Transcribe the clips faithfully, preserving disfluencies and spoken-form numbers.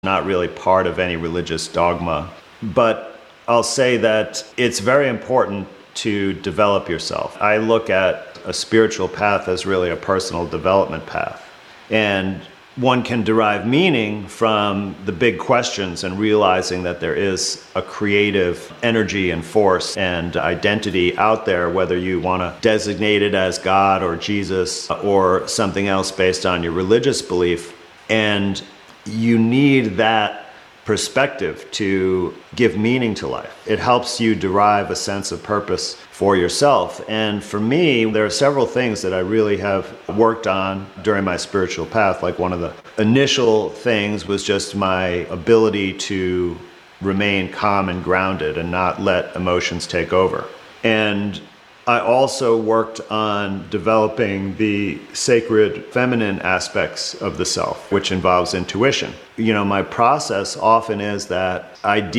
not really part of any religious dogma. But I'll say that it's very important to develop yourself. I look at a spiritual path as really a personal development path. And one can derive meaning from the big questions and realizing that there is a creative energy and force and identity out there, whether you want to designate it as God or Jesus or something else based on your religious belief. And you need that perspective to give meaning to life. It helps you derive a sense of purpose for yourself. And for me, there are several things that I really have worked on during my spiritual path. Like one of the initial things was just my ability to remain calm and grounded and not let emotions take over. And I also worked on developing the sacred feminine aspects of the self, which involves intuition. You know, my process often is that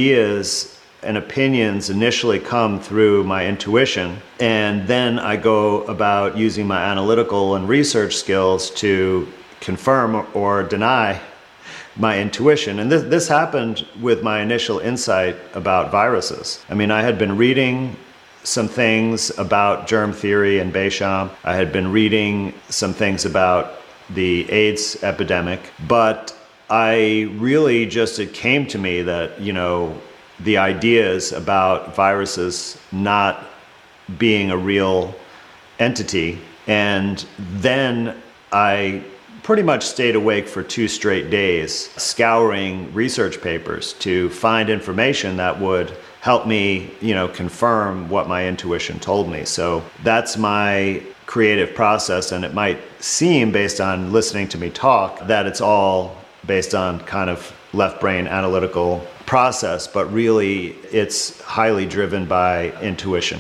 ideas and opinions initially come through my intuition, and then I go about using my analytical and research skills to confirm or deny my intuition. And this, this happened with my initial insight about viruses. I mean, I had been reading some things about germ theory and Bayesham. I had been reading some things about the AIDS epidemic, but I really just, it came to me that, you know, the ideas about viruses not being a real entity. And then I pretty much stayed awake for two straight days, scouring research papers to find information that would help me, you know, confirm what my intuition told me. So that's my creative process, and it might seem, based on listening to me talk, that it's all based on kind of left brain analytical process, but really it's highly driven by intuition.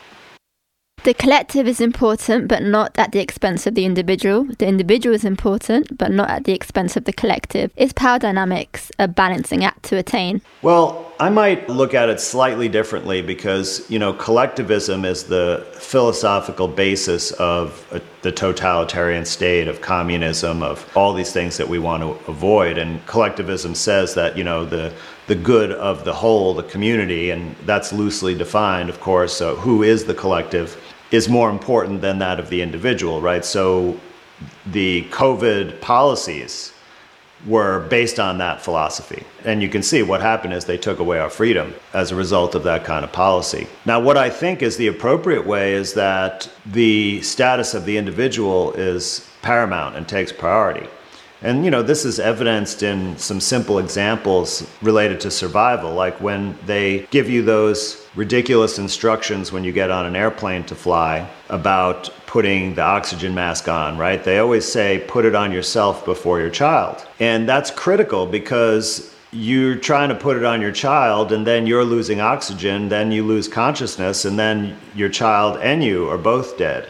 The collective is important, but not at the expense of the individual. The individual is important, but not at the expense of the collective. Is power dynamics a balancing act to attain? Well, I might look at it slightly differently because, you know, collectivism is the philosophical basis of a, the totalitarian state, of communism, of all these things that we want to avoid. And collectivism says that, you know, the the good of the whole, the community, and that's loosely defined, of course. So who is the collective is more important than that of the individual, right? So the COVID policies were based on that philosophy. And you can see what happened is they took away our freedom as a result of that kind of policy. Now, what I think is the appropriate way is that the status of the individual is paramount and takes priority. And, you know, this is evidenced in some simple examples related to survival, like when they give you those ridiculous instructions when you get on an airplane to fly about putting the oxygen mask on, right? They always say, put it on yourself before your child. And that's critical because you're trying to put it on your child and then you're losing oxygen, then you lose consciousness, and then your child and you are both dead.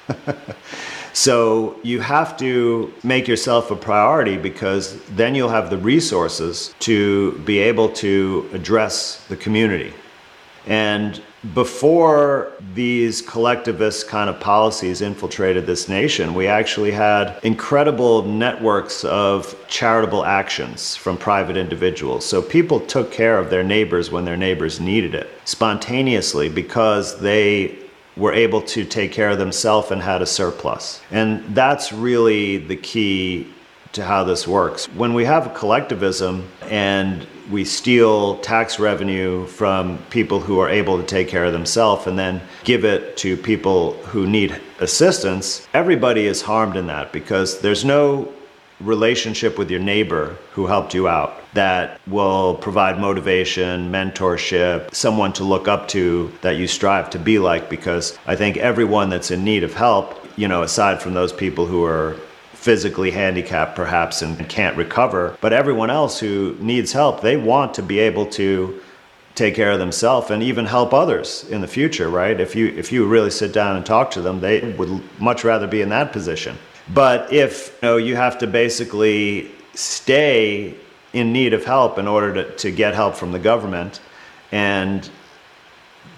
So you have to make yourself a priority because then you'll have the resources to be able to address the community. And before these collectivist kind of policies infiltrated this nation, we actually had incredible networks of charitable actions from private individuals. So people took care of their neighbors when their neighbors needed it spontaneously because they were able to take care of themselves and had a surplus. And that's really the key to how this works. When we have collectivism and we steal tax revenue from people who are able to take care of themselves and then give it to people who need assistance, everybody is harmed in that because there's no relationship with your neighbor who helped you out that will provide motivation, mentorship, someone to look up to that you strive to be like. Because I think everyone that's in need of help, you know, aside from those people who are physically handicapped perhaps and can't recover, but everyone else who needs help, they want to be able to take care of themselves and even help others in the future, right? If you if you really sit down and talk to them, they would much rather be in that position. But if you know, you have to basically stay in need of help in order to, to get help from the government, and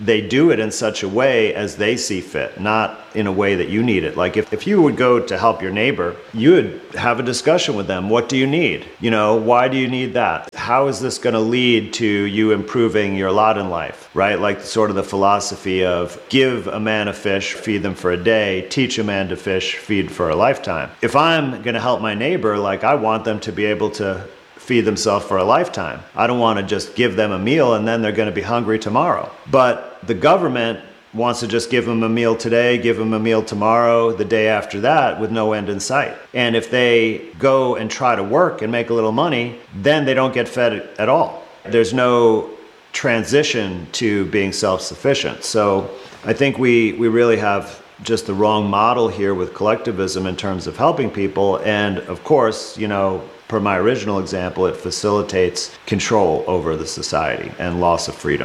they do it in such a way as they see fit, not in a way that you need it. Like if, if you would go to help your neighbor, you would have a discussion with them. What do you need? You know, why do you need that? How is this going to lead to you improving your lot in life, right? Like sort of the philosophy of give a man a fish, feed them for a day, teach a man to fish, feed for a lifetime. If I'm going to help my neighbor, like I want them to be able to feed themselves for a lifetime. I don't want to just give them a meal and then they're going to be hungry tomorrow. But the government wants to just give them a meal today, give them a meal tomorrow, the day after that, with no end in sight. And if they go and try to work and make a little money, then they don't get fed at all. There's no transition to being self-sufficient. So I think we, we really have just the wrong model here with collectivism in terms of helping people. And of course, you know, per my original example, it facilitates control over the society and loss of freedom.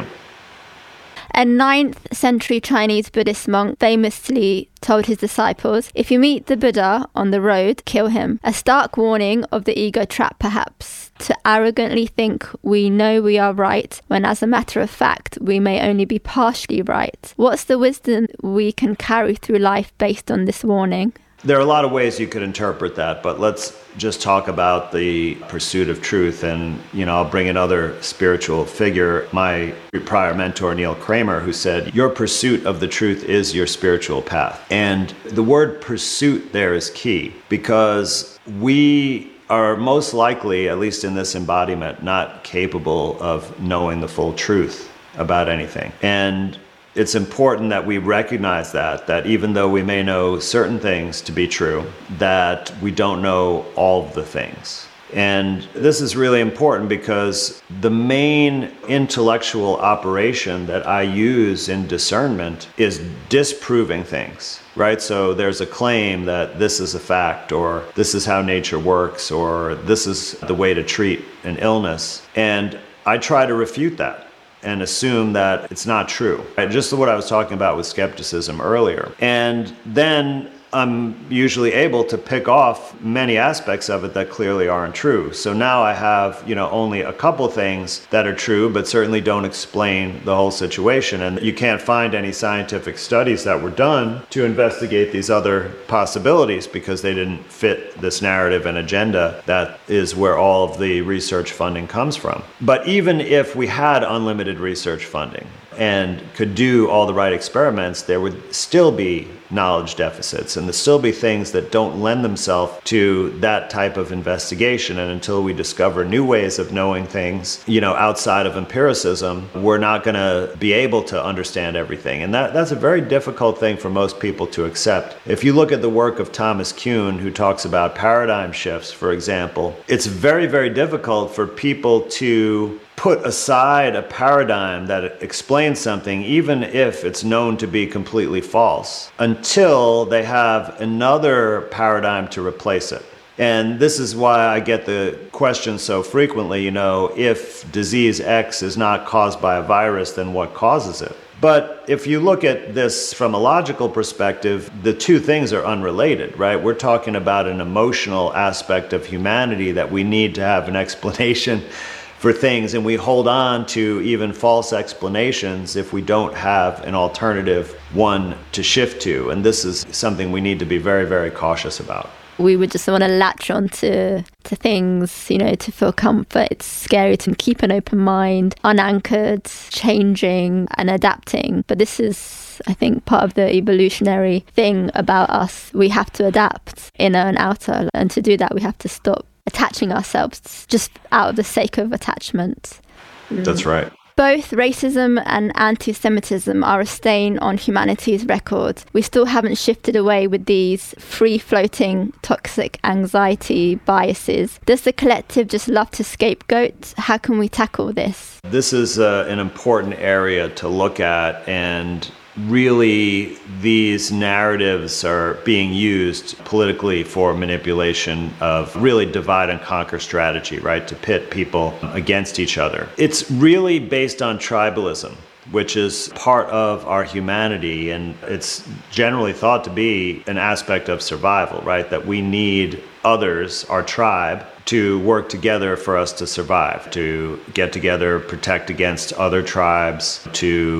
A ninth century Chinese Buddhist monk famously told his disciples, if you meet the Buddha on the road, kill him. A stark warning of the ego trap, perhaps, to arrogantly think we know we are right, when as a matter of fact, we may only be partially right. What's the wisdom we can carry through life based on this warning? There are a lot of ways you could interpret that, but let's just talk about the pursuit of truth. And, you know, I'll bring another spiritual figure, my prior mentor, Neil Kramer, who said, your pursuit of the truth is your spiritual path. And the word pursuit there is key, because we are most likely, at least in this embodiment, not capable of knowing the full truth about anything. And it's important that we recognize that, that even though we may know certain things to be true, that we don't know all of the things. And this is really important because the main intellectual operation that I use in discernment is disproving things, right? So there's a claim that this is a fact, or this is how nature works, or this is the way to treat an illness. And I try to refute that and assume that it's not true. Right? Just what I was talking about with skepticism earlier. And then I'm usually able to pick off many aspects of it that clearly aren't true. So now I have, you know, only a couple things that are true, but certainly don't explain the whole situation. And you can't find any scientific studies that were done to investigate these other possibilities because they didn't fit this narrative and agenda that is where all of the research funding comes from. But even if we had unlimited research funding and could do all the right experiments, there would still be knowledge deficits, and there'll still be things that don't lend themselves to that type of investigation. And until we discover new ways of knowing things, you know, outside of empiricism, we're not going to be able to understand everything. And that, that's a very difficult thing for most people to accept. If you look at the work of Thomas Kuhn, who talks about paradigm shifts, for example, it's very, very difficult for people to put aside a paradigm that explains something, even if it's known to be completely false, until they have another paradigm to replace it. And this is why I get the question so frequently, you know, if disease X is not caused by a virus, then what causes it? But if you look at this from a logical perspective, the two things are unrelated, right? We're talking about an emotional aspect of humanity that we need to have an explanation for things, and we hold on to even false explanations if we don't have an alternative one to shift to. And this is something we need to be very, very cautious about. We would just want to latch on to, to things, you know, to feel comfort. It's scary to keep an open mind, unanchored, changing and adapting. But this is, I think, part of the evolutionary thing about us. We have to adapt, inner and outer. And to do that, we have to stop attaching ourselves just out of the sake of attachment. That's right. Both racism and anti-Semitism are a stain on humanity's record. We still haven't shifted away with these free-floating toxic anxiety biases. Does the collective just love to scapegoat? How can we tackle this? This is uh, an important area to look at, and really these narratives are being used politically for manipulation of really divide and conquer strategy, right? To pit people against each other. It's really based on tribalism, which is part of our humanity, and it's generally thought to be an aspect of survival, right? That we need others, our tribe, to work together for us to survive, to get together, protect against other tribes, to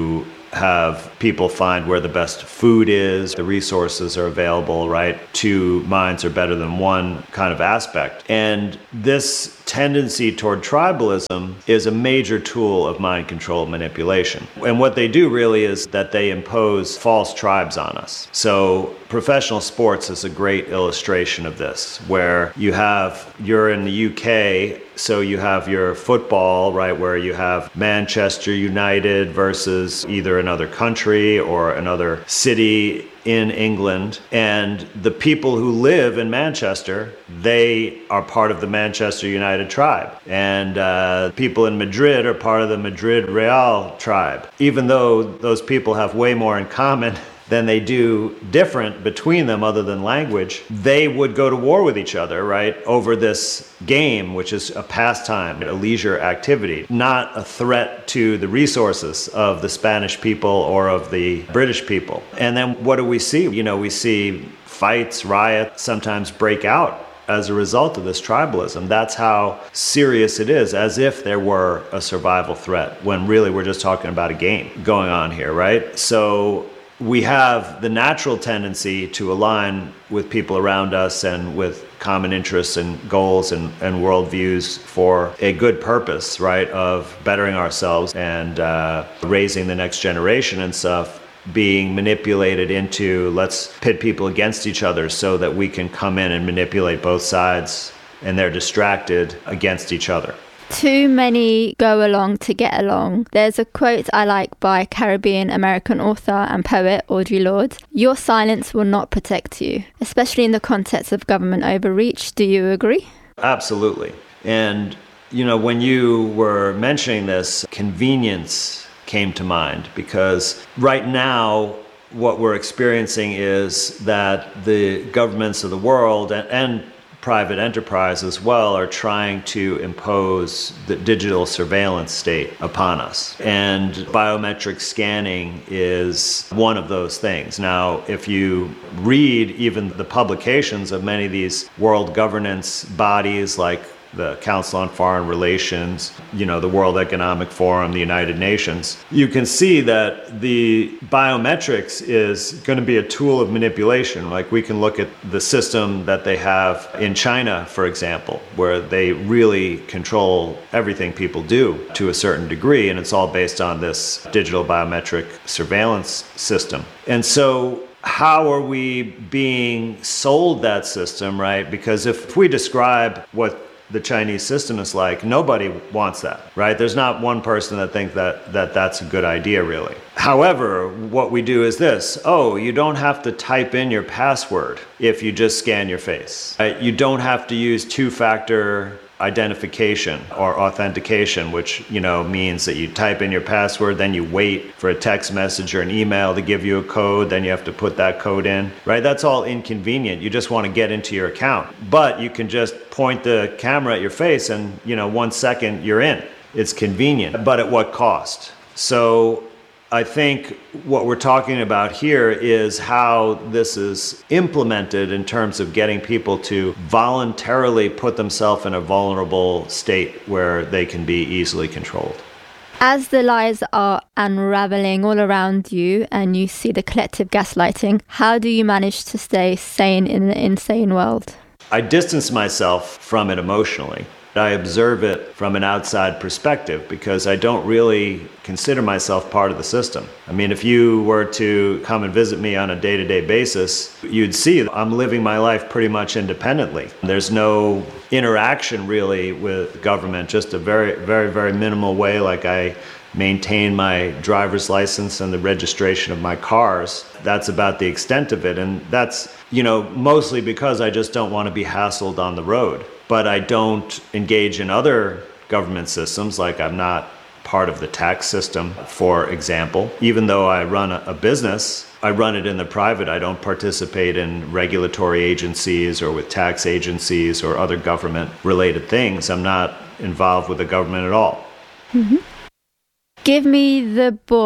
have people find where the best food is, the resources are available, right? Two minds are better than one kind of aspect. And this tendency toward tribalism is a major tool of mind control manipulation. And what they do really is that they impose false tribes on us. So professional sports is a great illustration of this, where you have, you're in the U K, so you have your football, right, where you have Manchester United versus either another country or another city in England, and the people who live in Manchester, they are part of the Manchester United tribe, and uh, people in Madrid are part of the Madrid Real tribe. Even though those people have way more in common than they do different between them other than language, they would go to war with each other, right, over this game, which is a pastime, a leisure activity, not a threat to the resources of the Spanish people or of the British people. And then what do we see? You know, we see fights, riots sometimes break out as a result of this tribalism. That's how serious it is, as if there were a survival threat, when really we're just talking about a game going on here, right? So we have the natural tendency to align with people around us and with common interests and goals and, and worldviews for a good purpose, right, of bettering ourselves and uh, raising the next generation and stuff, being manipulated into, let's pit people against each other so that we can come in and manipulate both sides, and they're distracted against each other. Too many go along to get along. There's a quote I like by Caribbean American author and poet Audre Lorde. Your silence will not protect you, especially in the context of government overreach. Do you agree? Absolutely. And, you know, when you were mentioning this, convenience came to mind, because right now what we're experiencing is that the governments of the world and, and private enterprise as well are trying to impose the digital surveillance state upon us. And biometric scanning is one of those things. Now, if you read even the publications of many of these world governance bodies like the Council on Foreign Relations, you know, the World Economic Forum, the United Nations, you can see that the biometrics is going to be a tool of manipulation. Like, we can look at the system that they have in China, for example, where they really control everything people do to a certain degree, and it's all based on this digital biometric surveillance system. And so how are we being sold that system, right? Because if we describe what the Chinese system is like, nobody wants that, right? There's not one person that thinks that, that that's a good idea, really. However, what we do is this: oh, you don't have to type in your password if you just scan your face. Right? You don't have to use two-factor identification or authentication, which, you know, means that you type in your password, then you wait for a text message or an email to give you a code, then you have to put that code in, right? That's all inconvenient. You just want to get into your account. But you can just point the camera at your face and, you know, one second you're in. It's convenient, but at what cost? So I think what we're talking about here is how this is implemented in terms of getting people to voluntarily put themselves in a vulnerable state where they can be easily controlled. As the lies are unraveling all around you and you see the collective gaslighting, how do you manage to stay sane in an insane world? I distance myself from it emotionally. I observe it from an outside perspective because I don't really consider myself part of the system. I mean, if you were to come and visit me on a day-to-day basis, you'd see I'm living my life pretty much independently. There's no interaction really with government, just a very, very, very minimal way, like I maintain my driver's license and the registration of my cars. That's about the extent of it. And that's, you know, mostly because I just don't want to be hassled on the road. But I don't engage in other government systems, like I'm not part of the tax system, for example. Even though I run a business, I run it in the private. I don't participate in regulatory agencies or with tax agencies or other government-related things. I'm not involved with the government at all. Mm-hmm. Give me the boy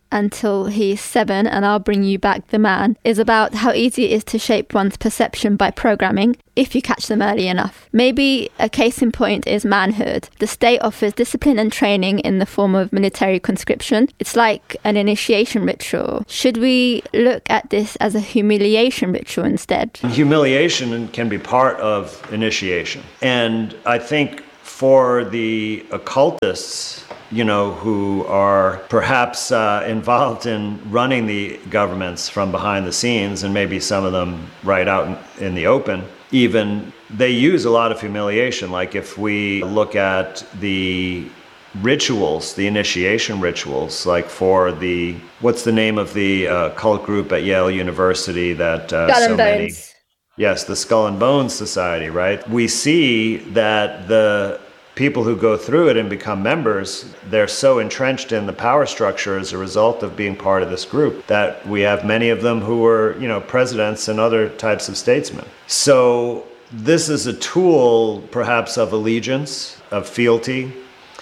until he's seven and I'll bring you back the man is about how easy it is to shape one's perception by programming if you catch them early enough. Maybe a case in point is manhood. The state offers discipline and training in the form of military conscription. It's like an initiation ritual. Should we look at this as a humiliation ritual instead? Humiliation can be part of initiation. And I think for the occultists, you know, who are perhaps uh, involved in running the governments from behind the scenes, and maybe some of them right out in, in the open, even they use a lot of humiliation. Like if we look at the rituals, the initiation rituals, like for the, what's the name of the uh, cult group at Yale University that uh, Skull so and many... Bones. Yes, the Skull and Bones Society, right? We see that the people who go through it and become members, they're so entrenched in the power structure as a result of being part of this group that we have many of them who were, you know, presidents and other types of statesmen. So this is a tool, perhaps, of allegiance, of fealty,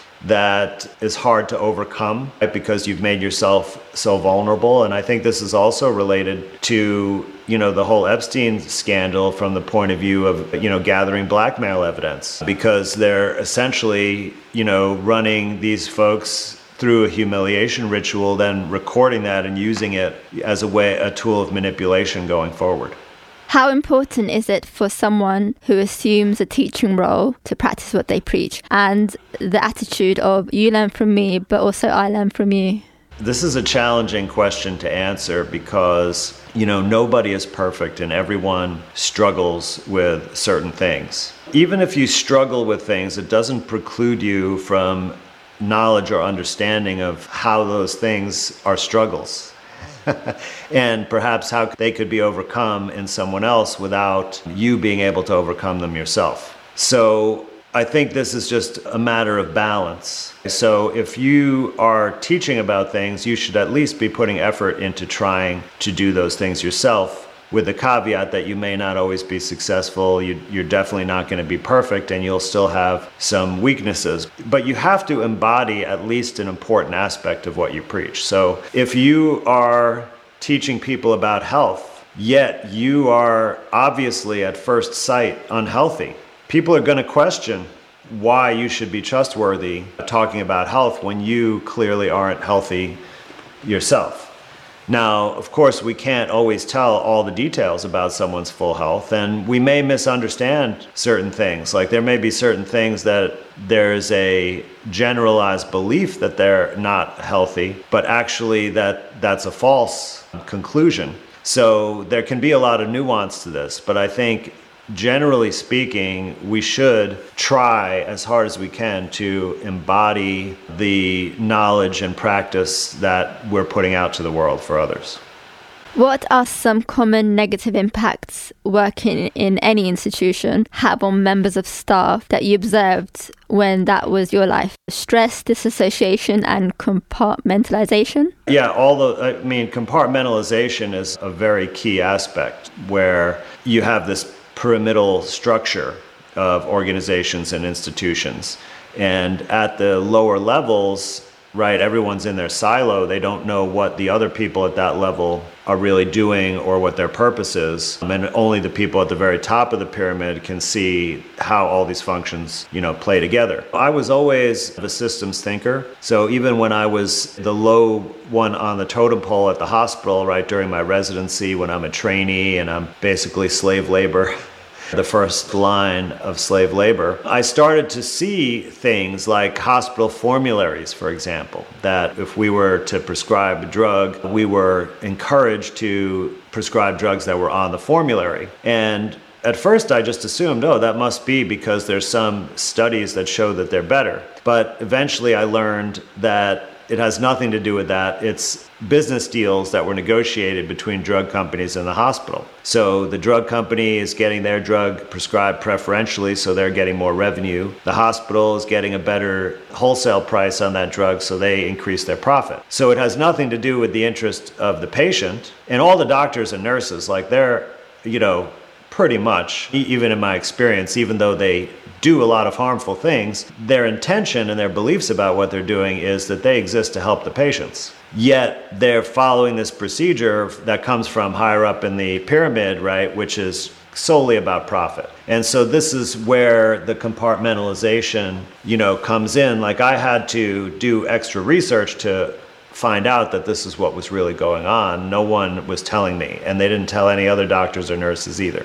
that is hard to overcome, right? Because you've made yourself so vulnerable. And I think this is also related to, you know, the whole Epstein scandal from the point of view of, you know, gathering blackmail evidence, because they're essentially, you know, running these folks through a humiliation ritual, then recording that and using it as a way, a tool of manipulation going forward. How important is it for someone who assumes a teaching role to practice what they preach, and the attitude of you learn from me, but also I learn from you? This is a challenging question to answer because, you know, nobody is perfect and everyone struggles with certain things. Even if you struggle with things, it doesn't preclude you from knowledge or understanding of how those things are struggles. And perhaps how they could be overcome in someone else without you being able to overcome them yourself. So I think this is just a matter of balance. So if you are teaching about things, you should at least be putting effort into trying to do those things yourself, with the caveat that you may not always be successful. You, you're definitely not going to be perfect, and you'll still have some weaknesses. But you have to embody at least an important aspect of what you preach. So if you are teaching people about health, yet you are obviously at first sight unhealthy, people are going to question why you should be trustworthy talking about health when you clearly aren't healthy yourself. Now, of course, we can't always tell all the details about someone's full health, and we may misunderstand certain things. Like there may be certain things that there's a generalized belief that they're not healthy, but actually that that's a false conclusion. So there can be a lot of nuance to this, but I think generally speaking, we should try as hard as we can to embody the knowledge and practice that we're putting out to the world for others. What are some common negative impacts working in any institution have on members of staff that you observed when that was your life? Stress, disassociation, and compartmentalization? Yeah, all the, I mean, compartmentalization is a very key aspect where you have this pyramidal structure of organizations and institutions. And at the lower levels, right, everyone's in their silo. They don't know what the other people at that level are really doing or what their purpose is. And only the people at the very top of the pyramid can see how all these functions, you know, play together. I was always a systems thinker. So even when I was the low one on the totem pole at the hospital, right, during my residency, when I'm a trainee and I'm basically slave labor, the first line of slave labor, I started to see things like hospital formularies, for example, that if we were to prescribe a drug, we were encouraged to prescribe drugs that were on the formulary. And at first I just assumed, oh, that must be because there's some studies that show that they're better. But eventually I learned that it has nothing to do with that. It's business deals that were negotiated between drug companies and the hospital. So the drug company is getting their drug prescribed preferentially, so they're getting more revenue. The hospital is getting a better wholesale price on that drug, so they increase their profit. So it has nothing to do with the interest of the patient. And all the doctors and nurses, like they're, you know, pretty much, even in my experience, even though they do a lot of harmful things, their intention and their beliefs about what they're doing is that they exist to help the patients. Yet they're following this procedure that comes from higher up in the pyramid, right, which is solely about profit. And so this is where the compartmentalization, you know, comes in. Like, I had to do extra research to find out that this is what was really going on. No one was telling me, and they didn't tell any other doctors or nurses either.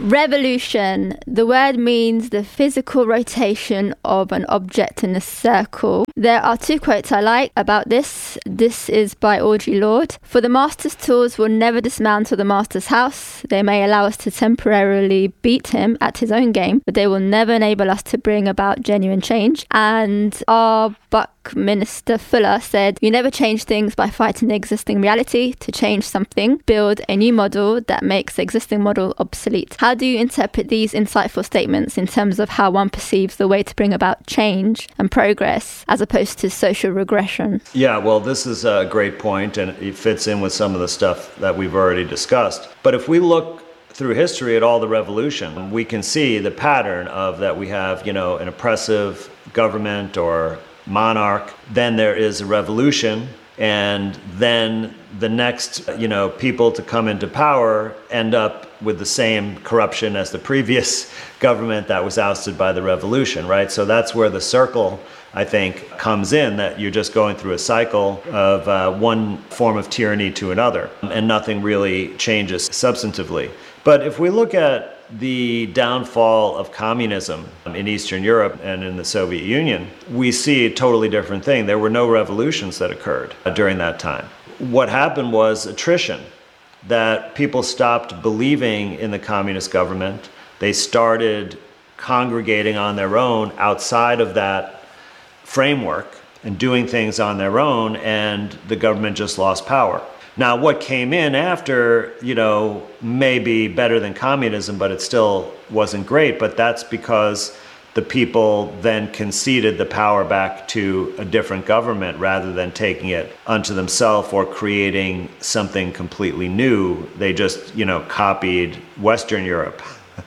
Revolution. The word means the physical rotation of an object in a circle. There are two quotes I like about this. This is by Audre Lorde. For the master's tools will never dismantle the master's house. They may allow us to temporarily beat him at his own game, but they will never enable us to bring about genuine change. And our Buckminster Fuller said, you never change things by fighting the existing reality. To change something, build a new model that makes the existing model obsolete. How do you interpret these insightful statements in terms of how one perceives the way to bring about change and progress as opposed to social regression? Yeah, well, this is a great point, and it fits in with some of the stuff that we've already discussed. But if we look through history at all the revolution, we can see the pattern of that we have, you know, an oppressive government or monarch, then there is a revolution, and then the next, you know, people to come into power end up with the same corruption as the previous government that was ousted by the revolution, right? So that's where the circle, I think, comes in, that you're just going through a cycle of uh, one form of tyranny to another, and nothing really changes substantively. But if we look at the downfall of communism in Eastern Europe and in the Soviet Union, we see a totally different thing. There were no revolutions that occurred during that time. What happened was attrition, that people stopped believing in the communist government. They started congregating on their own outside of that framework and doing things on their own, and the government just lost power. Now, what came in after, you know, may be better than communism, but it still wasn't great. But that's because the people then conceded the power back to a different government rather than taking it unto themselves or creating something completely new. They just, you know, copied Western Europe,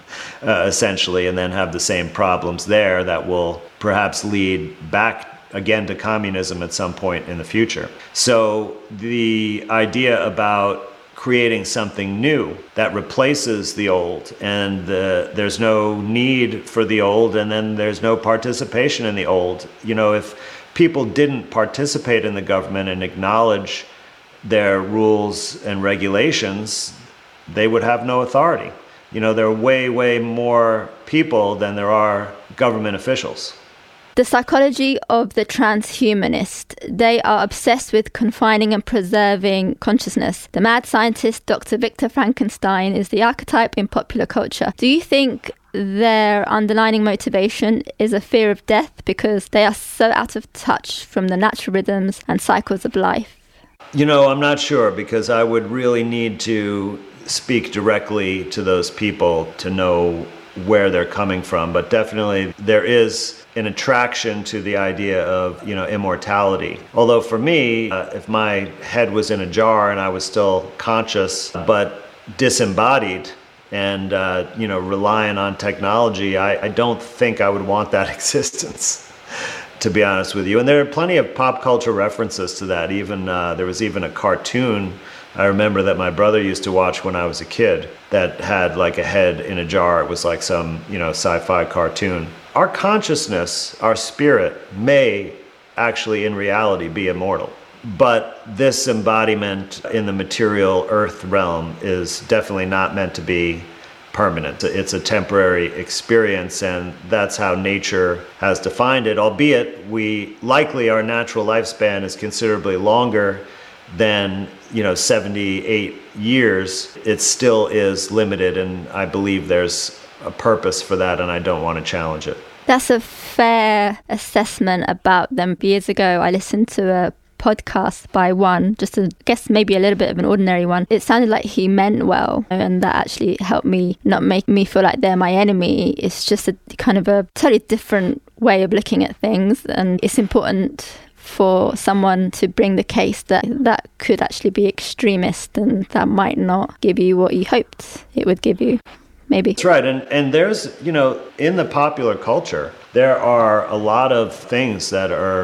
uh, essentially, and then have the same problems there that will perhaps lead back again to communism at some point in the future. So the idea about creating something new that replaces the old, and the, there's no need for the old, and then there's no participation in the old. You know, if people didn't participate in the government and acknowledge their rules and regulations, they would have no authority. You know, there are way, way more people than there are government officials. The psychology of the transhumanist. They are obsessed with confining and preserving consciousness. The mad scientist Doctor Victor Frankenstein is the archetype in popular culture. Do you think their underlying motivation is a fear of death because they are so out of touch from the natural rhythms and cycles of life? You know, I'm not sure, because I would really need to speak directly to those people to know where they're coming from. But definitely there is an attraction to the idea of, you know, immortality. Although for me, uh, if my head was in a jar and I was still conscious but disembodied and, uh, you know, relying on technology, I, I don't think I would want that existence, to be honest with you. And there are plenty of pop culture references to that. Even uh, there was even a cartoon I remember that my brother used to watch when I was a kid that had like a head in a jar. It was like some, you know, sci-fi cartoon. Our consciousness, our spirit, may actually in reality be immortal. But this embodiment in the material earth realm is definitely not meant to be permanent. It's a temporary experience, and that's how nature has defined it, albeit we likely our natural lifespan is considerably longer than, you know, seventy-eight years. It still is limited, and I believe there's a purpose for that, and I don't want to challenge it. That's a fair assessment about them. Years ago, I listened to a podcast by one, just to guess maybe a little bit of an ordinary one. It sounded like he meant well, and that actually helped me not make me feel like they're my enemy. It's just a kind of a totally different way of looking at things, and it's important for someone to bring the case that that could actually be extremist and that might not give you what you hoped it would give you, maybe. That's right. And and there's, you know, in the popular culture, there are a lot of things that are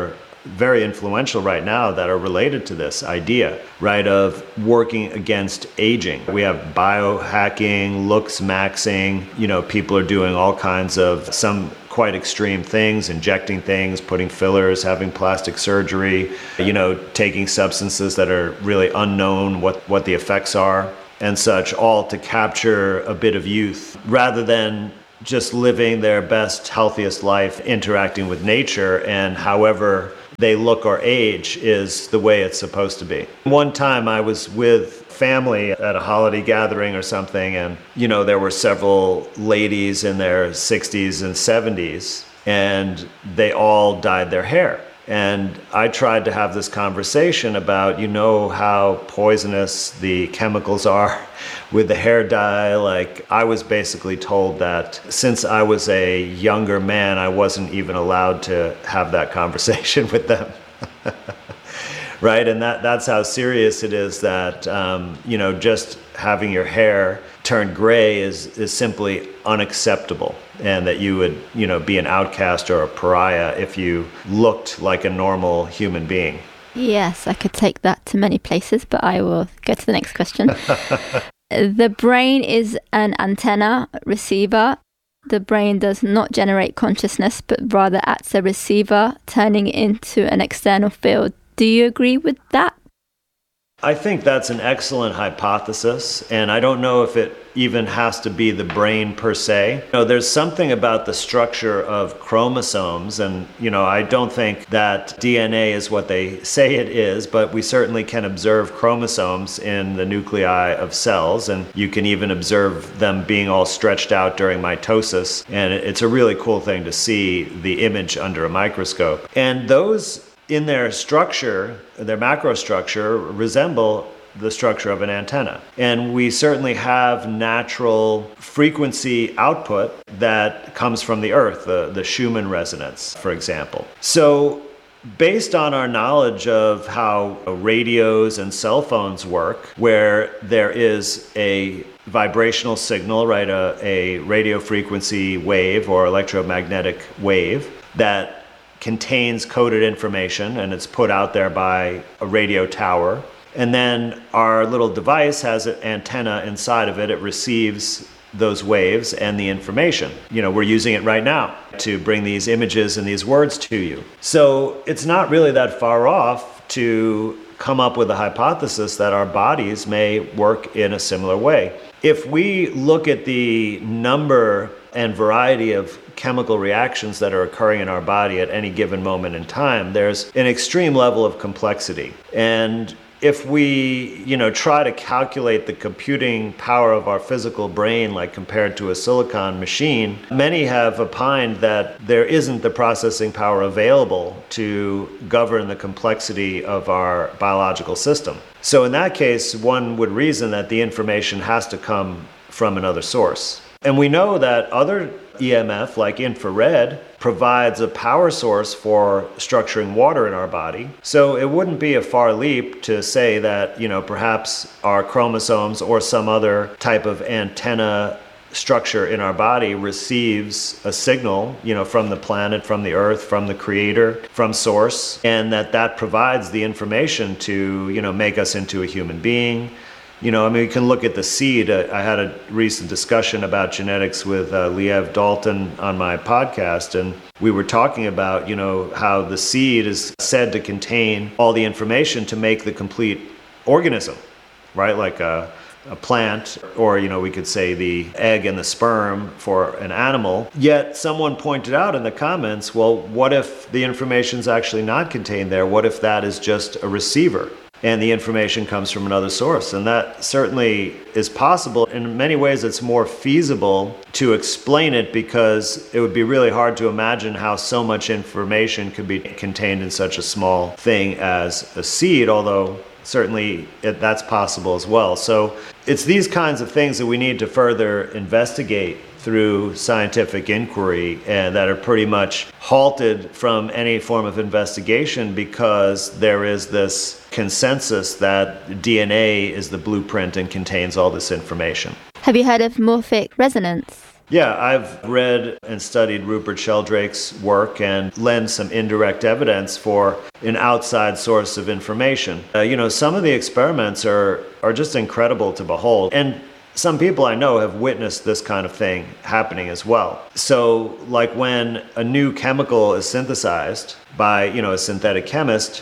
very influential right now that are related to this idea, right, of working against aging. We have biohacking, looks maxing, you know, people are doing all kinds of some quite extreme things, injecting things, putting fillers, having plastic surgery, you know, taking substances that are really unknown what, what the effects are and such, all to capture a bit of youth rather than just living their best, healthiest life, interacting with nature, and however they look or age is the way it's supposed to be. One time I was with family at a holiday gathering or something, and you know, there were several ladies in their sixties and seventies, and they all dyed their hair. And I tried to have this conversation about, you know, how poisonous the chemicals are with the hair dye. Like, I was basically told that since I was a younger man, I wasn't even allowed to have that conversation with them. Right? And that that's how serious it is that, um, you know, just having your hair turn gray is, is simply unacceptable, and that you would, you know, be an outcast or a pariah if you looked like a normal human being. Yes, I could take that to many places, but I will go to the next question. The brain is an antenna receiver. The brain does not generate consciousness, but rather acts as a receiver, turning it into an external field. Do you agree with that? I think that's an excellent hypothesis, and I don't know if it even has to be the brain per se. You know, there's something about the structure of chromosomes, and you know, I don't think that D N A is what they say it is, but we certainly can observe chromosomes in the nuclei of cells, and you can even observe them being all stretched out during mitosis, and it's a really cool thing to see the image under a microscope. And those in their structure, their macrostructure, resemble the structure of an antenna. And we certainly have natural frequency output that comes from the earth, the, the Schumann resonance, for example. So based on our knowledge of how radios and cell phones work, where there is a vibrational signal, right, a, a radio frequency wave or electromagnetic wave that contains coded information, and it's put out there by a radio tower. And then our little device has an antenna inside of it. It receives those waves and the information. You know, we're using it right now to bring these images and these words to you. So it's not really that far off to come up with a hypothesis that our bodies may work in a similar way. If we look at the number and variety of chemical reactions that are occurring in our body at any given moment in time, there's an extreme level of complexity. And if we, you know, try to calculate the computing power of our physical brain, like compared to a silicon machine, many have opined that there isn't the processing power available to govern the complexity of our biological system. So in that case, one would reason that the information has to come from another source. And we know that other E M F, like infrared, provides a power source for structuring water in our body. So it wouldn't be a far leap to say that, you know, perhaps our chromosomes or some other type of antenna structure in our body receives a signal, you know, from the planet, from the earth, from the creator, from source, and that that provides the information to, you know, make us into a human being. You know, I mean, we can look at the seed. Uh, I had a recent discussion about genetics with uh, Liev Dalton on my podcast, and we were talking about, you know, how the seed is said to contain all the information to make the complete organism, right? Like a, a plant, or, you know, we could say the egg and the sperm for an animal. Yet someone pointed out in the comments, well, what if the information's actually not contained there? What if that is just a receiver? And the information comes from another source. And that certainly is possible. In many ways, it's more feasible to explain it, because it would be really hard to imagine how so much information could be contained in such a small thing as a seed, although certainly it, that's possible as well. So it's these kinds of things that we need to further investigate through scientific inquiry, and that are pretty much halted from any form of investigation, because there is this consensus that D N A is the blueprint and contains all this information. Have you heard of morphic resonance? Yeah, I've read and studied Rupert Sheldrake's work and lend some indirect evidence for an outside source of information. Uh, you know, some of the experiments are, are just incredible to behold. And some people I know have witnessed this kind of thing happening as well. So, like when a new chemical is synthesized by, you know, a synthetic chemist,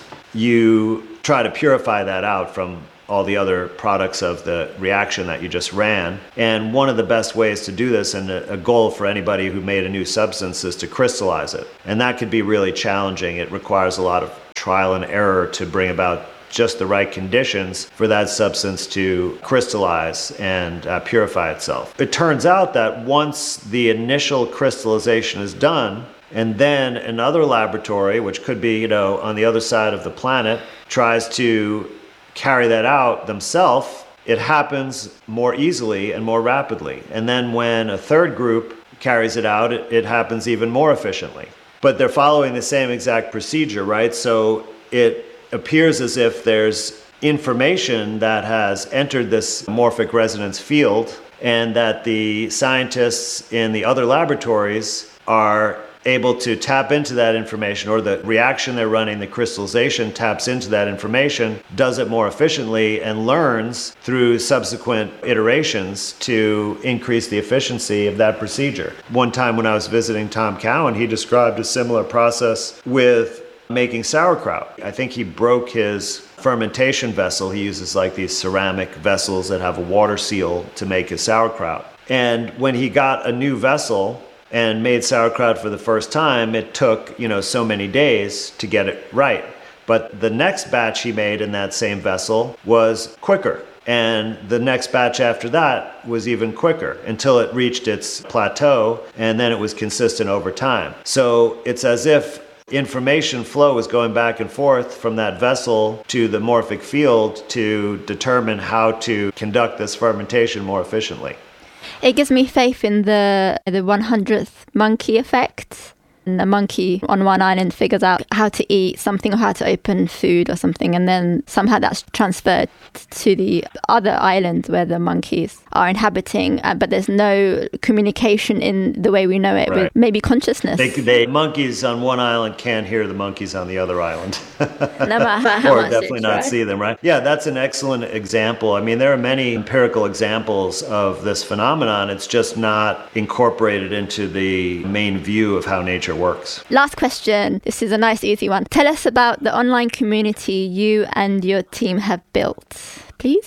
you try to purify that out from all the other products of the reaction that you just ran. And one of the best ways to do this, and a goal for anybody who made a new substance, is to crystallize it. And that could be really challenging. It requires a lot of trial and error to bring about just the right conditions for that substance to crystallize and uh, purify itself. It turns out that once the initial crystallization is done, and then another laboratory, which could be, you know, on the other side of the planet, tries to carry that out themselves, it happens more easily and more rapidly. And then when a third group carries it out, it, it happens even more efficiently. But they're following the same exact procedure, right? So it appears as if there's information that has entered this morphic resonance field, and that the scientists in the other laboratories are able to tap into that information, or the reaction they're running, the crystallization, taps into that information, does it more efficiently, and learns through subsequent iterations to increase the efficiency of that procedure. One time when I was visiting Tom Cowan, he described a similar process with making sauerkraut. I think he broke his fermentation vessel. He uses like these ceramic vessels that have a water seal to make his sauerkraut. And when he got a new vessel and made sauerkraut for the first time, it took, you know, so many days to get it right. But the next batch he made in that same vessel was quicker. And the next batch after that was even quicker, until it reached its plateau, and then it was consistent over time. So it's as if information flow is going back and forth from that vessel to the morphic field to determine how to conduct this fermentation more efficiently. It gives me faith in the the hundredth monkey effect. And the monkey on one island figures out how to eat something or how to open food or something, and then somehow that's transferred to the other island where the monkeys are inhabiting, uh, but there's no communication in the way we know it, right. with maybe consciousness. They, they monkeys on one island can't hear the monkeys on the other island. No matter how or much definitely not try. see them, right? Yeah, that's an excellent example. I mean, there are many empirical examples of this phenomenon. It's just not incorporated into the main view of how nature works. Last question. This is a nice, easy one. Tell us about the online community you and your team have built, please.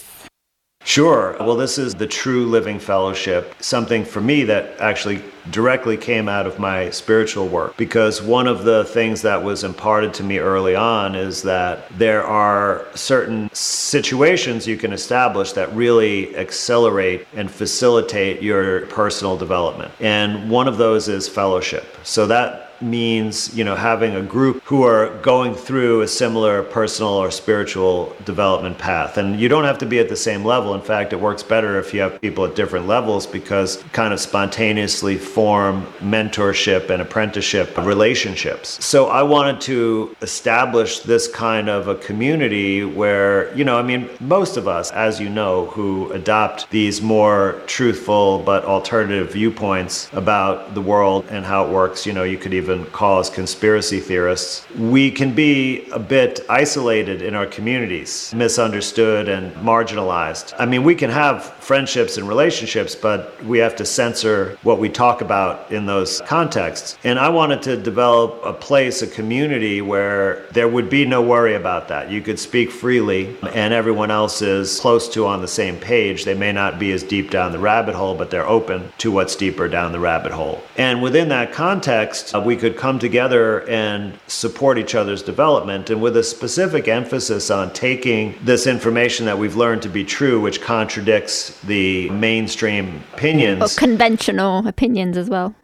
Sure. Well, this is the True Living Fellowship, something for me that actually directly came out of my spiritual work, because one of the things that was imparted to me early on is that there are certain situations you can establish that really accelerate and facilitate your personal development. And one of those is fellowship. So that means, you know, having a group who are going through a similar personal or spiritual development path. And you don't have to be at the same level. In fact, it works better if you have people at different levels, because kind of spontaneously form mentorship and apprenticeship relationships. So I wanted to establish this kind of a community where, you know, I mean, most of us, as you know, who adopt these more truthful but alternative viewpoints about the world and how it works, you know, you could even call us conspiracy theorists, we can be a bit isolated in our communities, misunderstood and marginalized. I mean, we can have friendships and relationships, but we have to censor what we talk about in those contexts. And I wanted to develop a place, a community where there would be no worry about that. You could speak freely and everyone else is close to on the same page. They may not be as deep down the rabbit hole, but they're open to what's deeper down the rabbit hole. And within that context, uh, we could come together and support each other's development, and with a specific emphasis on taking this information that we've learned to be true, which contradicts the mainstream opinions. Or conventional opinions as well.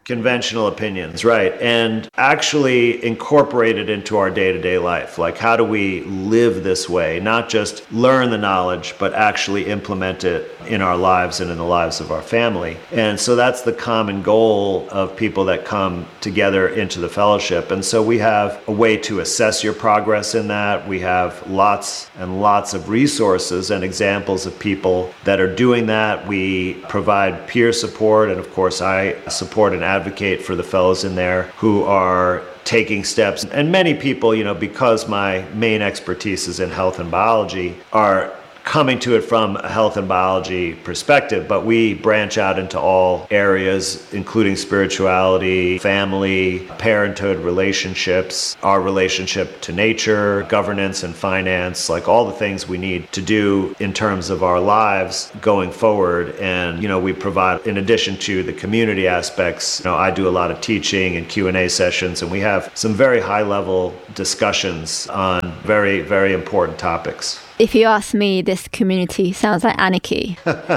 Conventional opinions, right. And actually incorporate it into our day-to-day life. Like, how do we live this way? Not just learn the knowledge, but actually implement it in our lives and in the lives of our family. And so that's the common goal of people that come together into the fellowship. And so we have a way to assess your progress in that. We have lots and lots of resources and examples of people that are doing that. We provide peer support, and of course I support and advocate for the fellows in there who are taking steps. And many people, you know, because my main expertise is in health and biology, are coming to it from a health and biology perspective, but we branch out into all areas, including spirituality, family, parenthood, relationships, our relationship to nature, governance and finance, like all the things we need to do in terms of our lives going forward. And, you know, we provide, in addition to the community aspects, you know, I do a lot of teaching and Q and A sessions, and we have some very high-level discussions on very, very important topics. If you ask me, this community sounds like anarchy.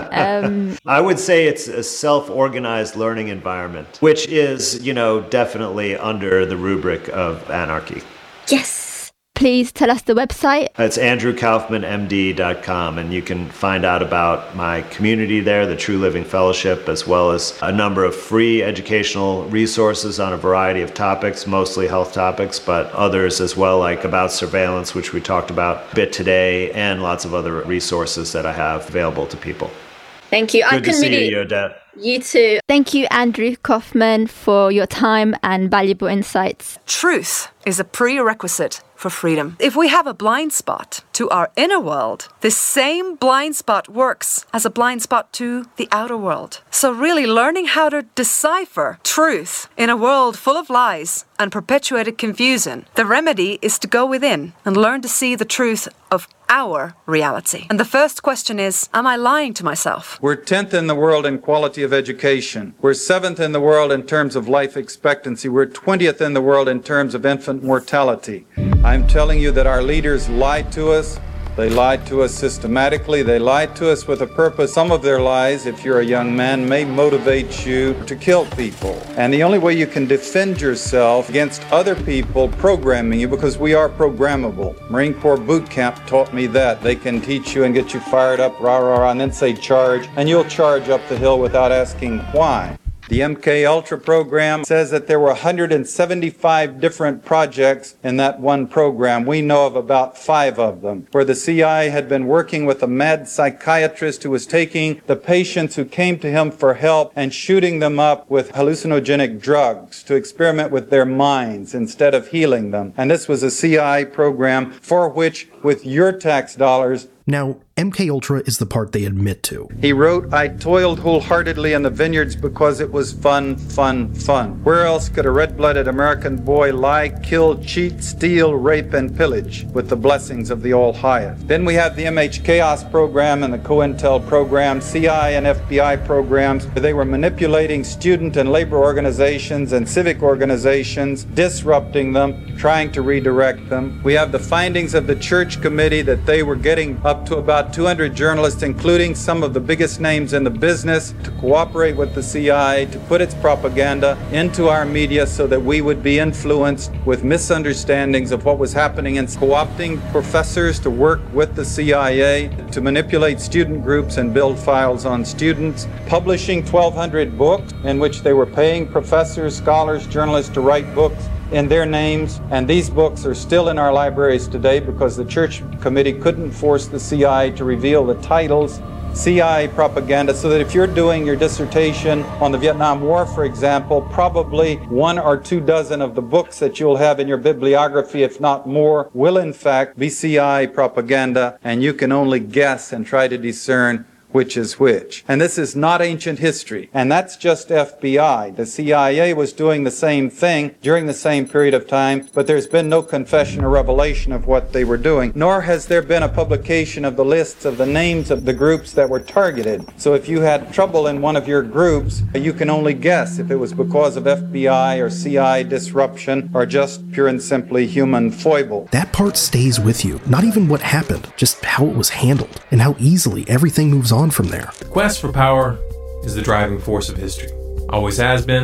Um, I would say it's a self-organized learning environment, which is, you know, definitely under the rubric of anarchy. Yes. Please tell us the website. It's andrew kaufman m d dot com, and you can find out about my community there, the True Living Fellowship, as well as a number of free educational resources on a variety of topics, mostly health topics, but others as well, like about surveillance, which we talked about a bit today, and lots of other resources that I have available to people. Thank you. Good I to can see really... you, Odette. You too. Thank you, Andrew Kaufman, for your time and valuable insights. Truth is a prerequisite for freedom. If we have a blind spot to our inner world, this same blind spot works as a blind spot to the outer world. So really learning how to decipher truth in a world full of lies and perpetuated confusion, the remedy is to go within and learn to see the truth of our reality. And the first question is, am I lying to myself? We're tenth in the world in quality of education. We're seventh in the world in terms of life expectancy. We're twentieth in the world in terms of infant mortality. I'm telling you that our leaders lied to us. They lied to us systematically. They lied to us with a purpose. Some of their lies, if you're a young man, may motivate you to kill people. And the only way you can defend yourself against other people programming you, because we are programmable. Marine Corps boot camp taught me that. They can teach you and get you fired up, rah, rah, rah, and then say charge, and you'll charge up the hill without asking why. The M K Ultra program says that there were one hundred seventy-five different projects in that one program. We know of about five of them, where the C I A had been working with a mad psychiatrist who was taking the patients who came to him for help and shooting them up with hallucinogenic drugs to experiment with their minds instead of healing them. And this was a C I A program for which, with your tax dollars, now, M K Ultra is the part they admit to. He wrote, I toiled wholeheartedly in the vineyards because it was fun, fun, fun. Where else could a red-blooded American boy lie, kill, cheat, steal, rape, and pillage with the blessings of the All-Highest? Then we have the M H Chaos program and the COINTEL program, C I A and F B I programs. They were manipulating student and labor organizations and civic organizations, disrupting them, trying to redirect them. We have the findings of the Church Committee that they were getting up to about two hundred journalists, including some of the biggest names in the business, to cooperate with the C I A to put its propaganda into our media so that we would be influenced with misunderstandings of what was happening, and co-opting professors to work with the C I A to manipulate student groups and build files on students, publishing twelve hundred books in which they were paying professors, scholars, journalists to write books in their names, and these books are still in our libraries today because the Church Committee couldn't force the C I A to reveal the titles. C I A propaganda, so that if you're doing your dissertation on the Vietnam War, for example, probably one or two dozen of the books that you'll have in your bibliography, if not more, will in fact be C I A propaganda, and you can only guess and try to discern which is which. And this is not ancient history. And that's just F B I. The C I A was doing the same thing during the same period of time, but there's been no confession or revelation of what they were doing, nor has there been a publication of the lists of the names of the groups that were targeted. So if you had trouble in one of your groups, you can only guess if it was because of F B I or C I A disruption or just pure and simply human foible. That part stays with you. Not even what happened, just how it was handled and how easily everything moves on from there. The quest for power is the driving force of history. Always has been,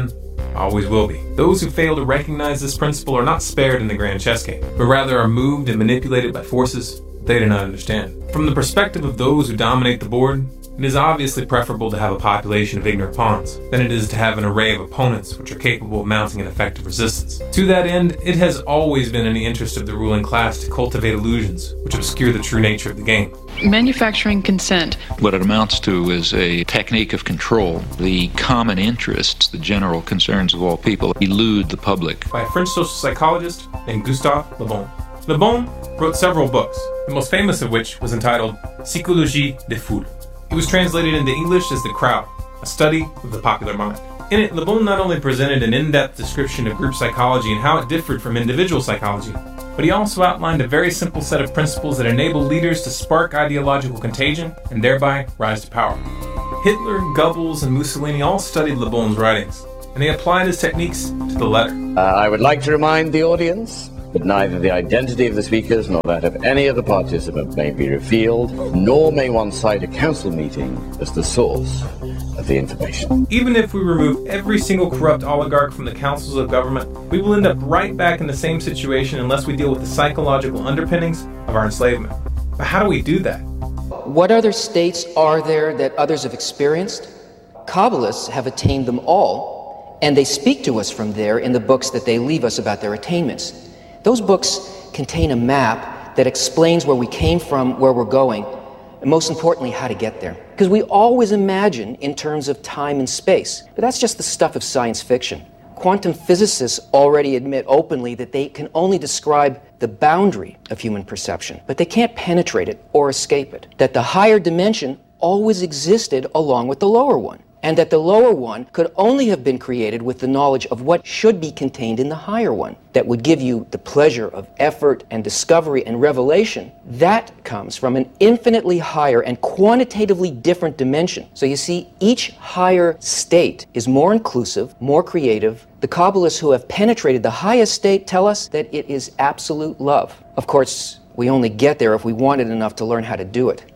always will be. Those who fail to recognize this principle are not spared in the grand chess game, but rather are moved and manipulated by forces they do not understand. From the perspective of those who dominate the board, it is obviously preferable to have a population of ignorant pawns than it is to have an array of opponents which are capable of mounting an effective resistance. To that end, it has always been in the interest of the ruling class to cultivate illusions which obscure the true nature of the game. Manufacturing consent. What it amounts to is a technique of control. The common interests, the general concerns of all people, elude the public. By a French social psychologist named Gustave Le Bon. Le Bon wrote several books, the most famous of which was entitled Psychologie des foules. It was translated into English as The Crowd, a study of the popular mind. In it, Le Bon not only presented an in-depth description of group psychology and how it differed from individual psychology, but he also outlined a very simple set of principles that enable leaders to spark ideological contagion and thereby rise to power. Hitler, Goebbels, and Mussolini all studied Le Bon's writings, and they applied his techniques to the letter. Uh, I would like to remind the audience that neither the identity of the speakers nor that of any of the participants may be revealed, nor may one cite a council meeting as the source of the information. Even if we remove every single corrupt oligarch from the councils of government, we will end up right back in the same situation unless we deal with the psychological underpinnings of our enslavement. But how do we do that? What other states are there that others have experienced? Kabbalists have attained them all, and they speak to us from there in the books that they leave us about their attainments. Those books contain a map that explains where we came from, where we're going, and most importantly, how to get there. Because we always imagine in terms of time and space, but that's just the stuff of science fiction. Quantum physicists already admit openly that they can only describe the boundary of human perception, but they can't penetrate it or escape it. That the higher dimension always existed along with the lower one, and that the lower one could only have been created with the knowledge of what should be contained in the higher one, that would give you the pleasure of effort and discovery and revelation. That comes from an infinitely higher and quantitatively different dimension. So you see, each higher state is more inclusive, more creative. The Kabbalists who have penetrated the highest state tell us that it is absolute love. Of course, we only get there if we wanted enough to learn how to do it.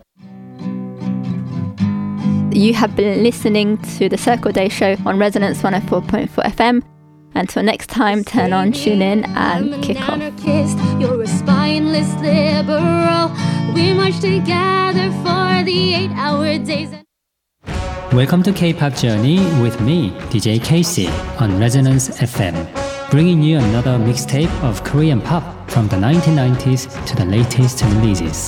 You have been listening to the Circle Day Show on Resonance one oh four point four F M. Until next time, turn on, tune in, and kick off. You're a spineless liberal. We march together for the eight-hour days. Welcome to K-pop Journey with me, D J Casey, on Resonance F M, bringing you another mixtape of Korean pop from the nineteen nineties to the latest releases.